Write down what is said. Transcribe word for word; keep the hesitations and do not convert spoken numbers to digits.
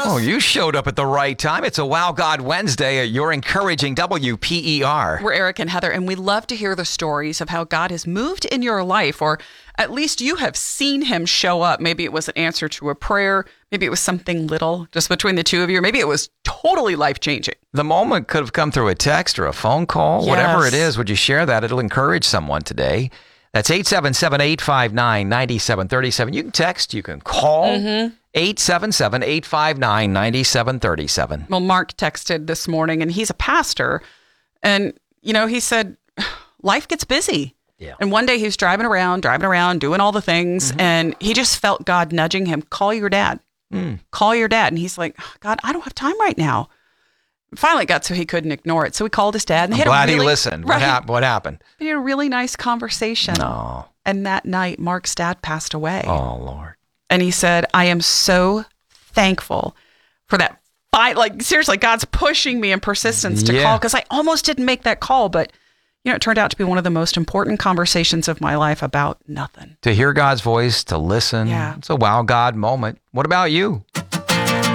Oh, you showed up at the right time. It's a Wow God Wednesday at your encouraging W P E R. We're Eric and Heather, and we love to hear the stories of how God has moved in your life, or at least you have seen him show up. Maybe it was an answer to a prayer. Maybe it was something little just between the two of you. Maybe it was totally life-changing. The moment could have come through a text or a phone call. Yes. Whatever it is, would you share that? It'll encourage someone today. That's eight seven seven, eight five nine, nine seven three seven. You can text, you can call. Mm-hmm. eight seven seven, eight five nine, nine seven three seven. Well, Mark texted this morning, and he's a pastor. And, you know, he said, life gets busy. Yeah. And one day he was driving around, driving around, doing all the things. Mm-hmm. And he just felt God nudging him, call your dad. Mm. Call your dad. And he's like, God, I don't have time right now. Finally got so he couldn't ignore it. So he called his dad. And they I'm had glad a really, he listened. Right, what, hap- what happened? They had a really nice conversation. No. And that night, Mark's dad passed away. Oh, Lord. And he said, I am so thankful for that fight. Like, seriously, God's pushing me in persistence to yeah. call, because I almost didn't make that call. But, you know, it turned out to be one of the most important conversations of my life about nothing. To hear God's voice, to listen. Yeah. It's a Wow God moment. What about you?